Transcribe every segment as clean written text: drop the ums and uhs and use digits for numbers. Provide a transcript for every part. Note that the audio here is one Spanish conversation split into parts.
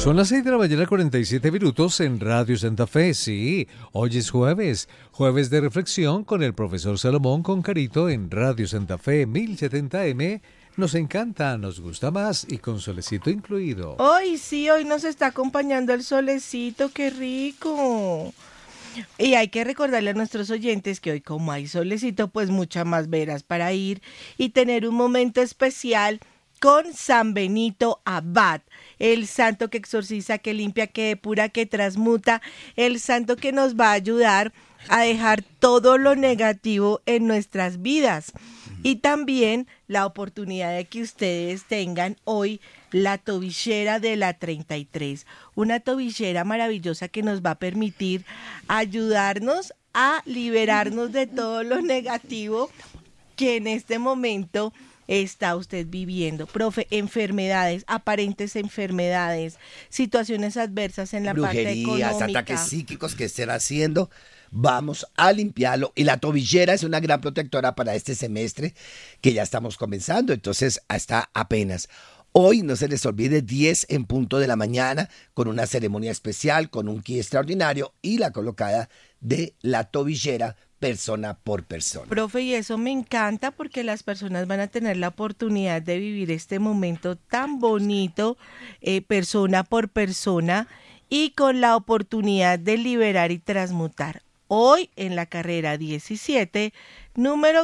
Son las 6 de la mañana, 47 minutos en Radio Santa Fe. Sí, hoy es jueves, jueves de reflexión con el profesor Salomón con Carito en Radio Santa Fe 1070M. Nos encanta, nos gusta más y con solecito incluido. Hoy sí, hoy nos está acompañando el solecito, qué rico. Y hay que recordarle a nuestros oyentes que hoy como hay solecito, pues muchas más veras para ir y tener un momento especial con San Benito Abad, el santo que exorciza, que limpia, que depura, que transmuta, el santo que nos va a ayudar a dejar todo lo negativo en nuestras vidas. Y también la oportunidad de que ustedes tengan hoy la tobillera de la 33, una tobillera maravillosa que nos va a permitir ayudarnos a liberarnos de todo lo negativo que en este momento está usted viviendo. Profe, enfermedades, aparentes enfermedades, situaciones adversas en la parte económica. Brujerías, ataques psíquicos que estén haciendo, vamos a limpiarlo. Y la tobillera es una gran protectora para este semestre que ya estamos comenzando, entonces hasta apenas. Hoy no se les olvide 10 en punto de la mañana con una ceremonia especial, con un ki extraordinario y la colocada de la tobillera persona por persona. Profe, y eso me encanta porque las personas van a tener la oportunidad de vivir este momento tan bonito, persona por persona, y con la oportunidad de liberar y transmutar. Hoy en la carrera 17, número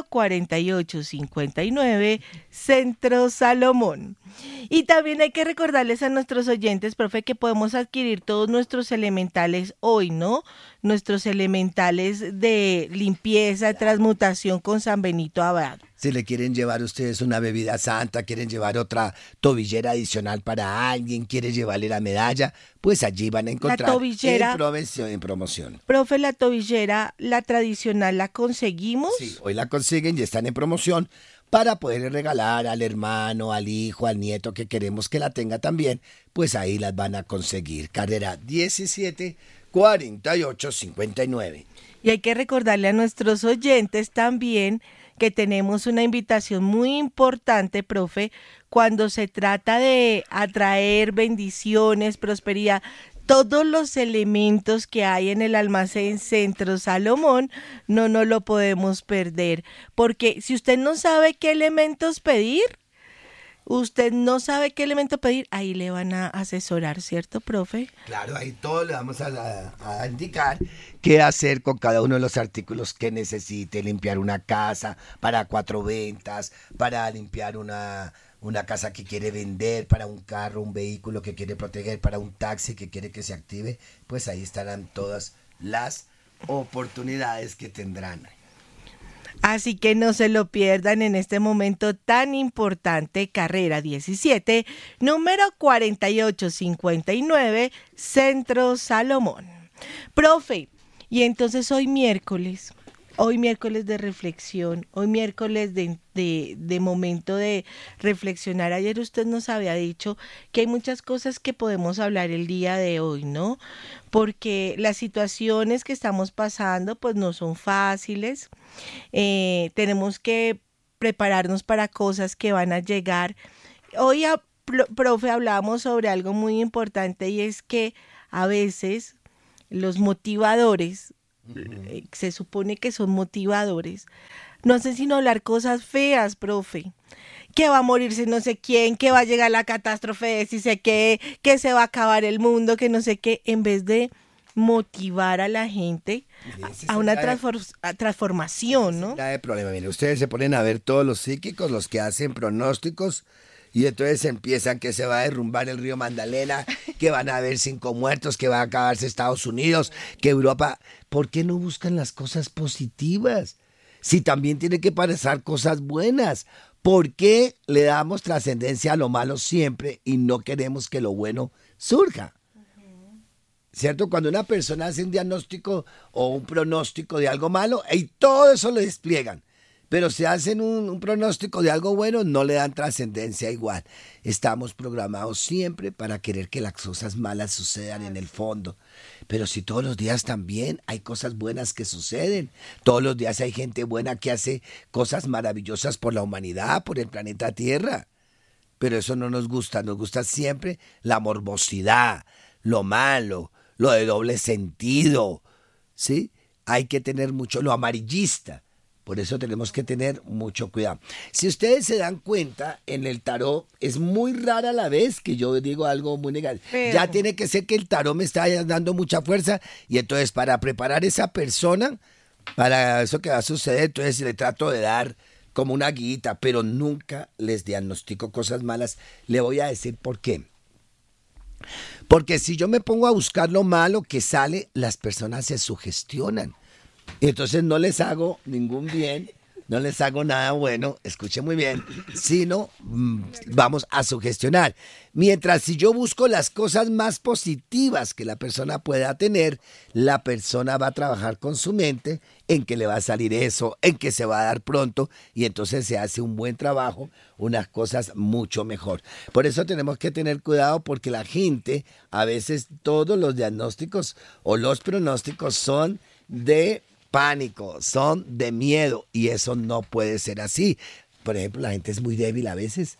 4859, Centro Salomón. Y también hay que recordarles a nuestros oyentes, profe, que podemos adquirir todos nuestros elementales hoy, ¿no? Nuestros elementales de limpieza, transmutación con San Benito Abad. Si le quieren llevar ustedes una bebida santa, quieren llevar otra tobillera adicional para alguien, quieren llevarle la medalla, pues allí van a encontrar la tobillera, en promoción. Profe, la tobillera, la tradicional, ¿la conseguimos? Sí, hoy la consiguen y están en promoción para poder regalar al hermano, al hijo, al nieto que queremos que la tenga también, pues ahí las van a conseguir. Carrera 17 48 59. Y hay que recordarle a nuestros oyentes también que tenemos una invitación muy importante, profe, cuando se trata de atraer bendiciones, prosperidad, todos los elementos que hay en el almacén Centro Salomón, no nos lo podemos perder, porque si usted no sabe qué elementos pedir, ahí le van a asesorar, ¿cierto, profe? Claro, ahí todo le vamos a indicar qué hacer con cada uno de los artículos que necesite, limpiar una casa para 4 ventas, para limpiar una casa que quiere vender, para un carro, un vehículo que quiere proteger, para un taxi que quiere que se active, pues ahí estarán todas las oportunidades que tendrán. Así que no se lo pierdan en este momento tan importante, carrera 17, número 4859, Centro Salomón. Profe, y entonces hoy miércoles de reflexión, hoy miércoles de momento de reflexionar. Ayer usted nos había dicho que hay muchas cosas que podemos hablar el día de hoy, ¿no? Porque las situaciones que estamos pasando pues no son fáciles, tenemos que prepararnos para cosas que van a llegar. Hoy, profe, hablábamos sobre algo muy importante y es que a veces los motivadores, se supone que son motivadores, no hacen sino hablar cosas feas, profe. Que va a morirse no sé quién, que va a llegar la catástrofe de si sé qué, que se va a acabar el mundo, que no sé qué, en vez de motivar a la gente a una transformación, ¿no? Grave problema, mire, ustedes se ponen a ver todos los psíquicos, los que hacen pronósticos, y entonces empiezan que se va a derrumbar el río Magdalena, que van a haber 5 muertos, que va a acabarse Estados Unidos, que Europa. ¿Por qué no buscan las cosas positivas? Si también tiene que pasar cosas buenas. ¿Por qué le damos trascendencia a lo malo siempre y no queremos que lo bueno surja? ¿Cierto? Cuando una persona hace un diagnóstico o un pronóstico de algo malo, y todo eso lo despliegan. Pero si hacen un pronóstico de algo bueno, no le dan trascendencia igual. Estamos programados siempre para querer que las cosas malas sucedan en el fondo. Pero si todos los días también hay cosas buenas que suceden, todos los días hay gente buena que hace cosas maravillosas por la humanidad, por el planeta Tierra. pero eso no nos gusta siempre la morbosidad, lo malo, lo de doble sentido, ¿sí? Hay que tener mucho, lo amarillista, por eso tenemos que tener mucho cuidado. Si ustedes se dan cuenta, en el tarot es muy rara la vez que yo digo algo muy negativo. Ya tiene que ser que el tarot me está dando mucha fuerza y entonces para preparar a esa persona, para eso que va a suceder, entonces le trato de dar como una guita, pero nunca les diagnostico cosas malas. Le voy a decir por qué. Porque si yo me pongo a buscar lo malo que sale, las personas se sugestionan. Y entonces no les hago ningún bien, no les hago nada bueno, escuchen muy bien, sino vamos a sugestionar. Mientras si yo busco las cosas más positivas que la persona pueda tener, la persona va a trabajar con su mente en que le va a salir eso, en que se va a dar pronto y entonces se hace un buen trabajo, unas cosas mucho mejor. Por eso tenemos que tener cuidado porque la gente, a veces todos los diagnósticos o los pronósticos son de pánico, son de miedo y eso no puede ser así. Por ejemplo, la gente es muy débil a veces.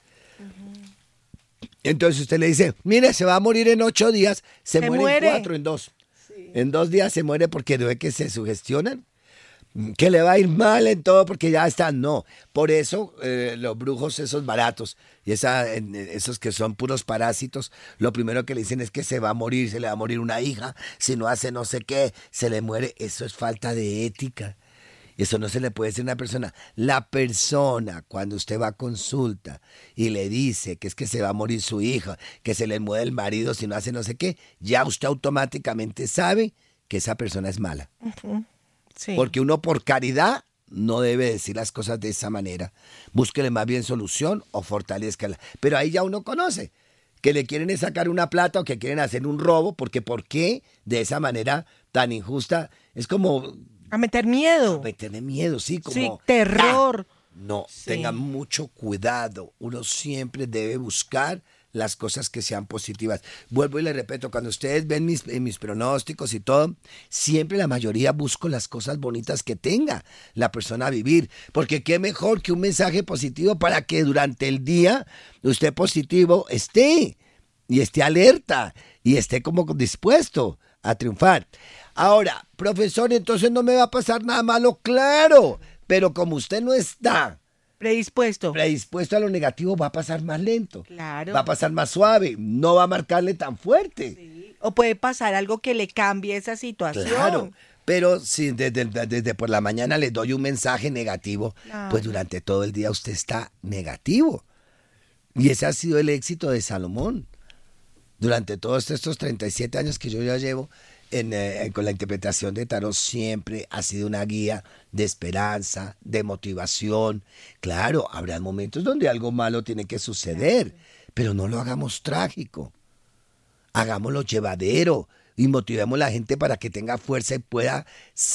Entonces usted le dice, mire, se va a morir en 8 días, se muere en 4, en 2. Sí. En 2 días se muere porque no es que se sugestionan, que le va a ir mal en todo porque ya están. No, por eso los brujos esos baratos y esos que son puros parásitos, lo primero que le dicen es que se va a morir, se le va a morir una hija, si no hace no sé qué, se le muere. Eso es falta de ética. Eso no se le puede decir a una persona. La persona, cuando usted va a consulta y le dice que es que se va a morir su hija, que se le muere el marido si no hace no sé qué, ya usted automáticamente sabe que esa persona es mala. Sí. Porque uno por caridad no debe decir las cosas de esa manera. Búsquele más bien solución o fortalezcala. Pero ahí ya uno conoce que le quieren sacar una plata o que quieren hacer un robo, porque ¿por qué de esa manera tan injusta? Es como... A meter miedo. A meterle miedo, sí, como... Sí, terror. No, sí. Tengan mucho cuidado. Uno siempre debe buscar las cosas que sean positivas. Vuelvo y le repito, cuando ustedes ven mis pronósticos y todo, siempre la mayoría busco las cosas bonitas que tenga la persona a vivir, porque qué mejor que un mensaje positivo para que durante el día usted positivo esté y esté alerta y esté como dispuesto a triunfar. Ahora, profesor, entonces no me va a pasar nada malo, claro, pero como usted no está predispuesto a lo negativo, va a pasar más lento. Claro. Va a pasar más suave, no va a marcarle tan fuerte. Sí. O puede pasar algo que le cambie esa situación. Claro, pero si desde por la mañana le doy un mensaje negativo, claro, pues durante todo el día usted está negativo. Y ese ha sido el éxito de Salomón. Durante todos estos 37 años que yo ya llevo con la interpretación de tarot, siempre ha sido una guía de esperanza, de motivación. Claro, habrá momentos donde algo malo tiene que suceder, pero no lo hagamos trágico. Hagámoslo llevadero y motivemos a la gente para que tenga fuerza y pueda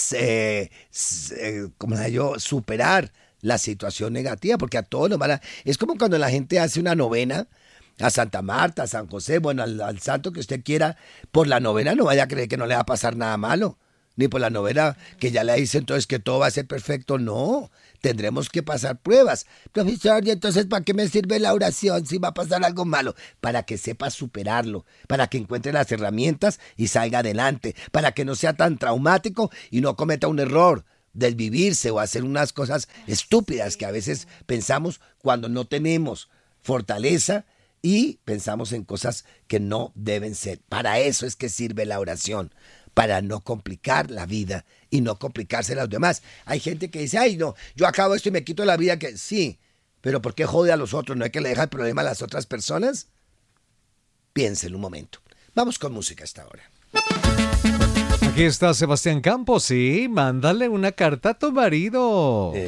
superar la situación negativa, porque a todos nos van a... Es como cuando la gente hace una novena a Santa Marta, a San José, bueno, al santo que usted quiera, por la novena no vaya a creer que no le va a pasar nada malo, ni por la novena que ya le dice entonces que todo va a ser perfecto. No, tendremos que pasar pruebas. Profesor, ¿y entonces para qué me sirve la oración si va a pasar algo malo? Para que sepa superarlo, para que encuentre las herramientas y salga adelante, para que no sea tan traumático y no cometa un error, desvivirse o hacer unas cosas estúpidas que a veces pensamos cuando no tenemos fortaleza y pensamos en cosas que no deben ser. Para eso es que sirve la oración, para no complicar la vida y no complicarse a los demás. Hay gente que dice, ay no, yo acabo esto y me quito la vida. Que sí, pero ¿por qué jode a los otros? ¿No hay que le dejar el problema a las otras personas? Piénselo un momento. Vamos con música hasta ahora. Aquí está Sebastián Campos, sí, mándale una carta a tu marido.